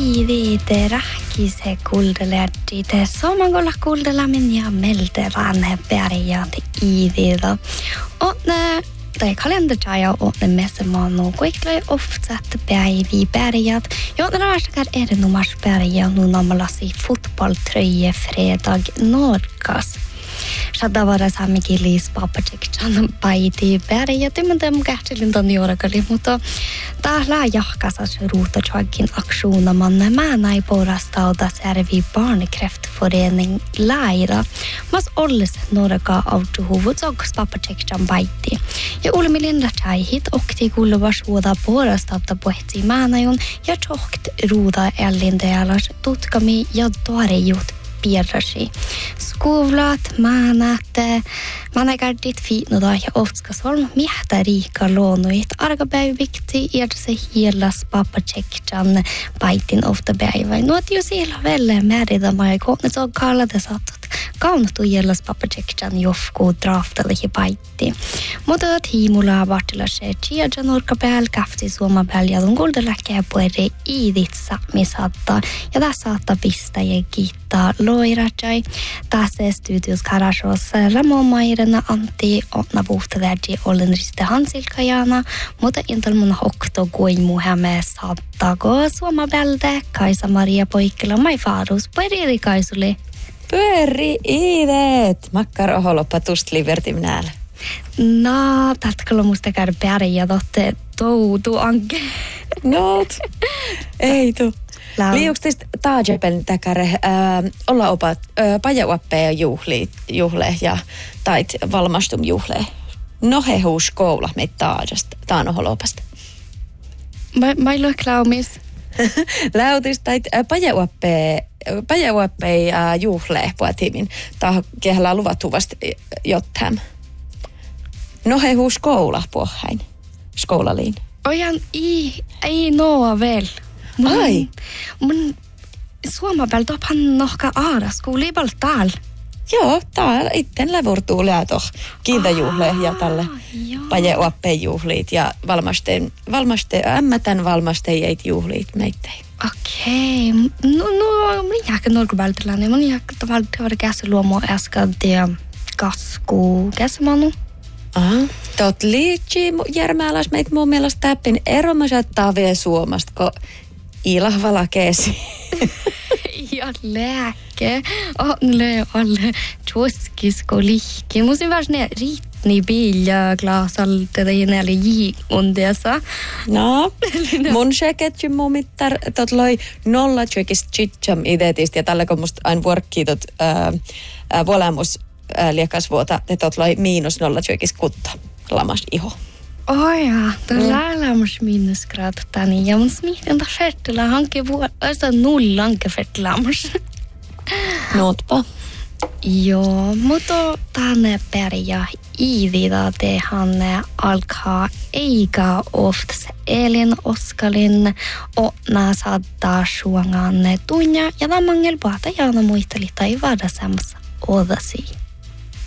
iiviite rähkise kuuldelerti te somagolla kuuldelamin ja melterane pärjät iivida. Otne tai kalendertaja otne messemanu kuiklai oftsatte päivi pärjät. Jotne raastakar erinomas pärjä nu namalasi fotbolltröje fredag norkas. Shada vara samikili papachikchan paiti pärjät, mutta mun kähtelin ton juorakali, mutta täällä jahkasas ruuta tjagin aktiona manne määnä ei porastauda servi barnekräftforening läira. Mas olles norka autohuvud sogs papachikchan paiti. Ja ulmi linda tjahit okti kuuluvas vuoda porastauda pohti määnäjun ja tjokt ruuda ellindealas tutkami ja tuarejut pierrasi. Skuvlat, manäkärdit fiitnuda ja oftskasolm miehtä riikka luonuit. Argapäivikti irse hielas papachekjan paitin ofta päiväin. Nuot jo siellä velle märida mai kohdnet on kallade satut. Kaunatu hielas papachekjan jofku draftalihi paitti. Mutta tiimulla vartilla se tjärjan orkapääl käfti suoma pääl ja on kuldeläkkiä pueri iidit saattaa. Ja tässä saattaa pistä ja kiittää loirajai. Tässä studios karashos Ramon Mairena Antti otna puhtaverdi ollen riste Hansilkajana, mutta intal mun hokto goimu häme saattaako suoma bälde Kaisa Maria Poikkila mai farus pueri Kaisuli. Pyöri iidet, makkar oholoppa tust liberti minäällä. No, tätkalla musta käydä pärjää totte toutu anke. Noot, ei tuu. Liuks teistä taajepelin takare olla opat pajauappeja juhle ja tait valmastum juhle. Nohehuus koula meitä taajasta, taanoholopasta. Mä ei lue klaumis. Läutis tait pajauappeja juhle puhatimin. Tää kehellä luvatuvasti jottään. Nohehuus koula puhain. Skoulaliin. Ojan ei noa vel. Mun suoma päällä topan nohka aaras, kuulii paljon täällä. Joo, täällä itten lävurtuu lätoh kiintäjuhle ja tälle pajeuappeen juhliit ja ämmätän valmastajeit juhliit meittei. Okei. No, mun jääkä nolkupältillä, niin mun jääkä tavallaan käsi luomu äsken kasku käsimanu. Tot liitsi järmääläs meit mun mielestä täppin eromaset tavie suomasta, kun ilahvala keesi. Ja lääke. Alle tjoskisko lihki. Musin värs ne riitni bilja glasalterin eller jiikundessa. No, mun seketsi mumittar tot loi nolla tjokis chicham idetist ja tällä kun musta aina vuorkkii tot volemus liekasvuota, että tot loi miinus nolla tjokis kutta lamas iho. Ja, det lämmas minusgrattani ja mun smihten ta fertila hanke vuotta nullanke fertilamas. Nootpa. Joo, mutta tänne pärjää iivida tehanne alkaa eikä oftas elin oskalin otna saattaa suonganne tunja ja mangel paata jaana muisteli tai vada samassa odasi.